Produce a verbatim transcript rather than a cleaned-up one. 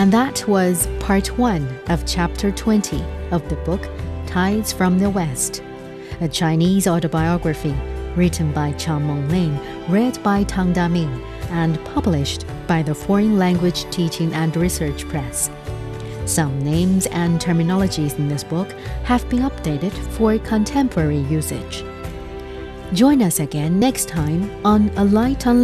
And that was part one of chapter twenty of the book Tides from the West, a Chinese autobiography written by Chang Mengling, read by Tang Daming, and published by the Foreign Language Teaching and Research Press. Some names and terminologies in this book have been updated for contemporary usage. Join us again next time on A Light on